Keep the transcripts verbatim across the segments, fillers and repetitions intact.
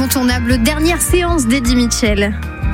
L'incontournable dernière séance d'Eddie Mitchell.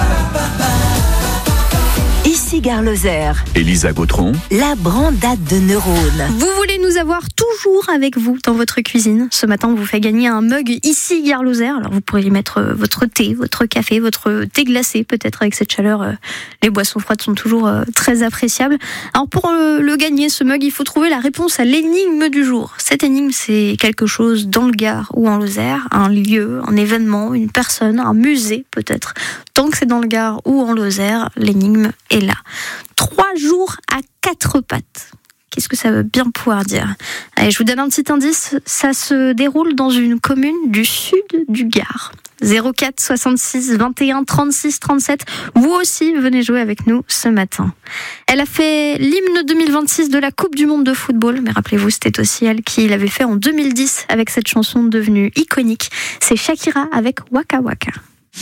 Ici Gare Lozère. Elisa Gautron. La brandade de neurones. Vous voulez nous avoir toujours avec vous dans votre cuisine. Ce matin, on vous fait gagner un mug Ici Gare Lozère. Alors vous pourrez y mettre votre thé, votre café, votre thé glacé. Peut-être avec cette chaleur, euh, les boissons froides sont toujours euh, très appréciables. Alors pour euh, le gagner, ce mug, il faut trouver la réponse à l'énigme du jour. Cette énigme, c'est quelque chose dans le Gard ou en Lozère. Un lieu, un événement, une personne, un musée peut-être. Tant que c'est dans le Gard ou en Lozère, l'énigme est là. Trois jours à quatre pattes. Qu'est-ce que ça veut bien pouvoir dire ? Allez, je vous donne un petit indice. Ça se déroule dans une commune du sud du Gard. zéro quatre soixante-six vingt et un trente-six trente-sept. Vous aussi, venez jouer avec nous ce matin. Elle a fait l'hymne deux mille vingt-six de la Coupe du Monde de football. Mais rappelez-vous, c'était aussi elle qui l'avait fait en deux mille dix avec cette chanson devenue iconique. C'est Shakira avec Waka Waka.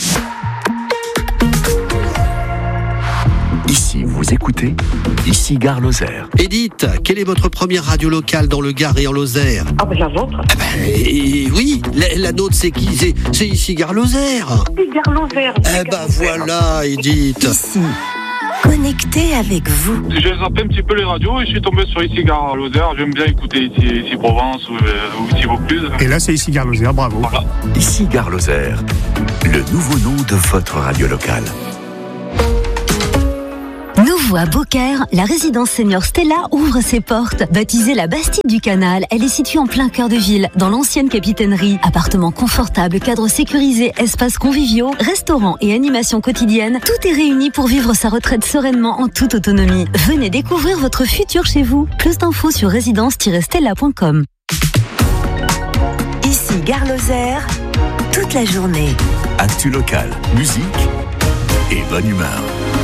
Ici, vous écoutez Ici Gare Lozère. Edith, quelle est votre première radio locale dans le Gard et en Lozère ? Ah ben la vôtre. Ah ben, et, et oui, la, la nôtre c'est qui ? C'est, c'est Ici Gare Lozère. Ici Gare Lozère. Eh ben voilà, Edith. Ici, connecté avec vous. J'ai zappé un petit peu les radios et je suis tombé sur Ici Gare Lozère. J'aime bien écouter Ici, ici Provence ou, euh, ou Ici Vaucluse. Et là, c'est Ici Gare Lozère, bravo. Voilà. Ici Gare Lozère, le nouveau nom de votre radio locale. Nouveau à Beaucaire, la résidence senior Stella ouvre ses portes. Baptisée la Bastide du Canal, elle est située en plein cœur de ville, dans l'ancienne capitainerie. Appartements confortables, cadres sécurisés, espaces conviviaux, restaurants et animations quotidiennes, tout est réuni pour vivre sa retraite sereinement en toute autonomie. Venez découvrir votre futur chez vous. Plus d'infos sur résidence tiret stella point com. Ici Gare Lozère, toute la journée. Actu local, musique et bonne humeur.